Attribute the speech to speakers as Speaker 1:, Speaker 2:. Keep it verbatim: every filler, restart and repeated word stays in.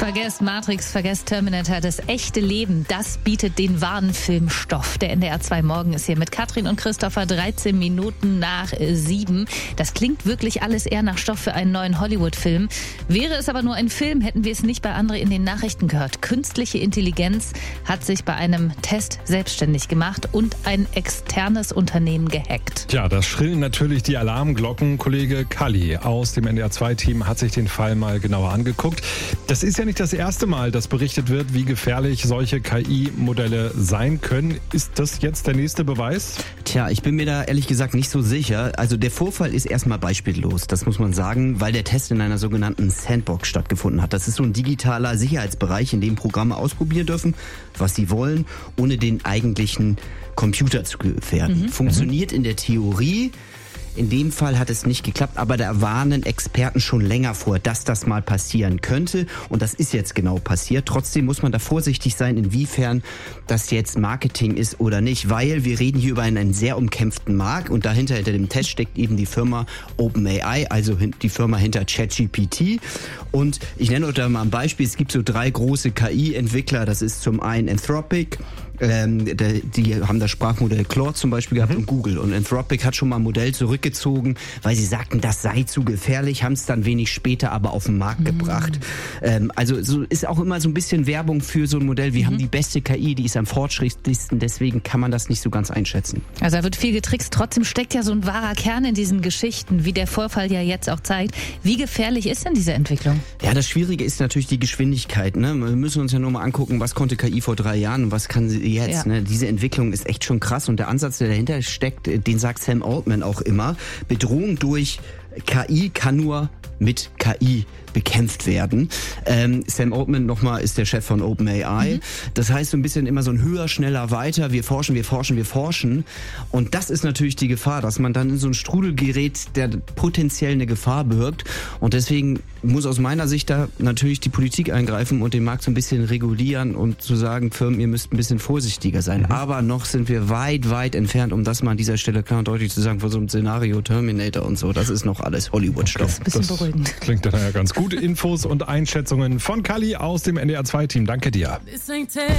Speaker 1: Vergesst Matrix, vergesst Terminator. Das echte Leben, das bietet den wahren Filmstoff. Der N D R zwei Morgen ist hier mit Katrin und Christopher, dreizehn Minuten nach sieben. Das klingt wirklich alles eher nach Stoff für einen neuen Hollywood-Film. Wäre es aber nur ein Film, hätten wir es nicht bei André in den Nachrichten gehört. Künstliche Intelligenz hat sich bei einem Test selbstständig gemacht und ein externes Unternehmen gehackt.
Speaker 2: Tja, das schrillen natürlich die Alarmglocken. Kollege Kalli aus dem N D R zwei Team hat sich den Fall mal genauer angeguckt. Das ist ja nicht das erste Mal, dass berichtet wird, wie gefährlich solche K I-Modelle sein können. Ist das jetzt der nächste Beweis?
Speaker 3: Tja, ich bin mir da ehrlich gesagt nicht so sicher. Also der Vorfall ist erstmal beispiellos, das muss man sagen, weil der Test in einer sogenannten Sandbox stattgefunden hat. Das ist so ein digitaler Sicherheitsbereich, in dem Programme ausprobieren dürfen, was sie wollen, ohne den eigentlichen Computer zu gefährden. Mhm. Funktioniert in der Theorie. In dem Fall hat es nicht geklappt, aber da warnen Experten schon länger vor, dass das mal passieren könnte. Und das ist jetzt genau passiert. Trotzdem muss man da vorsichtig sein, inwiefern das jetzt Marketing ist oder nicht. Weil wir reden hier über einen, einen sehr umkämpften Markt und dahinter, hinter dem Test, steckt eben die Firma OpenAI, also die Firma hinter ChatGPT. Und ich nenne euch da mal ein Beispiel. Es gibt so drei große K I-Entwickler. Das ist zum einen Anthropic. Ähm, die haben das Sprachmodell Claude zum Beispiel gehabt, mhm. und Google. Und Anthropic hat schon mal ein Modell zurückgezogen, weil sie sagten, das sei zu gefährlich, haben es dann wenig später aber auf den Markt mhm. gebracht. Ähm, also so ist auch immer so ein bisschen Werbung für so ein Modell. Wir mhm. haben die beste K I, die ist am fortschrittlichsten, deswegen kann man das nicht so ganz einschätzen.
Speaker 1: Also da wird viel getrickst. Trotzdem steckt ja so ein wahrer Kern in diesen Geschichten, wie der Vorfall ja jetzt auch zeigt. Wie gefährlich ist denn diese Entwicklung?
Speaker 3: Ja, das Schwierige ist natürlich die Geschwindigkeit. Ne? Wir müssen uns ja nur mal angucken, was konnte K I vor drei Jahren und was kann sie jetzt. Ja. Ne? Diese Entwicklung ist echt schon krass und der Ansatz, der dahinter steckt, den sagt Sam Altman auch immer. Bedrohung durch K I kann nur mit K I bekämpft werden. Ähm, Sam Altman nochmal ist der Chef von OpenAI. Mhm. Das heißt so ein bisschen immer so ein höher, schneller, weiter. Wir forschen, wir forschen, wir forschen. Und das ist natürlich die Gefahr, dass man dann in so einen Strudel gerät, der potenziell eine Gefahr birgt. Und deswegen muss aus meiner Sicht da natürlich die Politik eingreifen und den Markt so ein bisschen regulieren und zu sagen, Firmen, ihr müsst ein bisschen vorsichtiger sein. Mhm. Aber noch sind wir weit, weit entfernt, um das mal an dieser Stelle klar und deutlich zu sagen, von so einem Szenario Terminator und so. Das ist noch alles Hollywood-Stoff.
Speaker 1: Das ist ein bisschen
Speaker 2: das
Speaker 1: beruhigend.
Speaker 2: Klingt dann ja ganz gut. Gute Infos und Einschätzungen von Kalli aus dem N D R zwei Team. Danke dir.